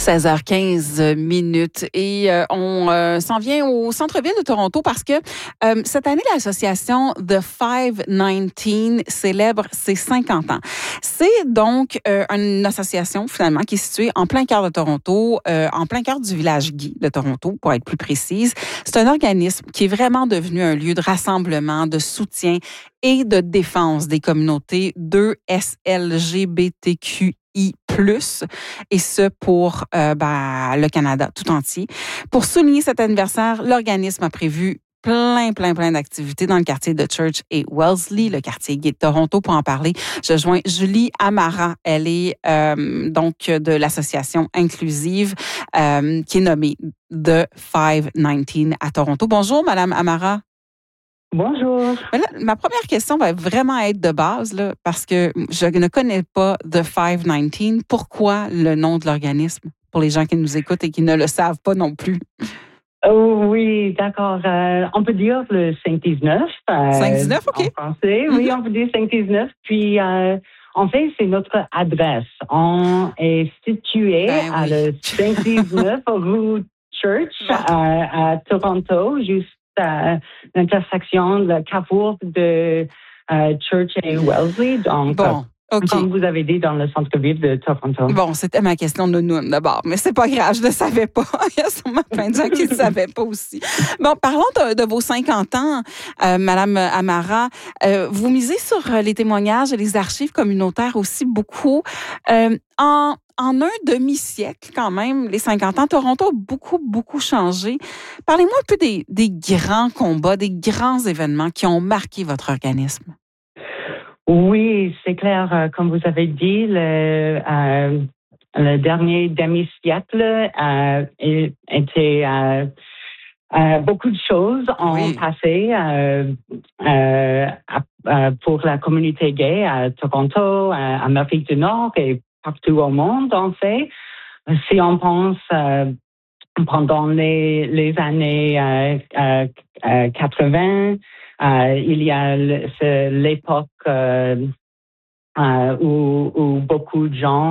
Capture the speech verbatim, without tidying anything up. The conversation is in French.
seize heures quinze minutes et euh, on euh, s'en vient au centre-ville de Toronto parce que euh, cette année, l'association The five dix-neuf célèbre ses cinquante ans. C'est donc euh, une association finalement qui est située en plein cœur de Toronto, euh, en plein cœur du village gay de Toronto, pour être plus précise. C'est un organisme qui est vraiment devenu un lieu de rassemblement, de soutien et de défense des communautés deux S L G B T Q I plus, et ce pour euh, ben, le Canada tout entier. Pour souligner cet anniversaire, l'organisme a prévu plein, plein, plein d'activités dans le quartier de Church et Wellesley, le quartier gay de Toronto. Pour en parler, je joins Julie Amara. Elle est euh, donc de l'association inclusive euh, qui est nommée The five dix-neuf à Toronto. Bonjour, Madame Amara. Bonjour. Là, ma première question va vraiment être de base, là, parce que je ne connais pas The five dix-neuf. Pourquoi le nom de l'organisme, pour les gens qui nous écoutent et qui ne le savent pas non plus? Oh, oui, d'accord. Euh, on peut dire le cinq dix-neuf. Euh, cinq dix-neuf, OK. En français, mm-hmm. Oui, on peut dire cinq dix-neuf. Puis, euh, en fait, c'est notre adresse. On est situé Ben à oui. le cinq dix-neuf rue Church Bon. à, à Toronto, juste à l'intersection, le carrefour de euh, Church et Wellesley. Donc, Bon, OK. comme vous avez dit, dans le centre-ville de Toronto. Bon, c'était ma question de nounoun d'abord, mais c'est pas grave, je ne savais pas. Il y a sûrement plein de gens qui ne savaient pas aussi. Bon, parlons de, de vos cinquante ans, euh, Madame Amara. Euh, vous misez sur les témoignages et les archives communautaires aussi beaucoup. Euh, en, en un demi-siècle, quand même, les cinquante ans, Toronto a beaucoup, beaucoup changé. Parlez-moi un peu des, des grands combats, des grands événements qui ont marqué votre organisme. Oui, c'est clair. Euh, comme vous avez dit, le, euh, le dernier demi-siècle euh, était euh, euh, beaucoup de choses ont Oui. passé euh, euh, à, pour la communauté gay à Toronto, à Amérique du Nord et partout au monde, en fait. Si on pense euh, pendant les, les années euh, euh, euh, quatre-vingts, euh, il y a le, l'époque euh, euh, où, où beaucoup de gens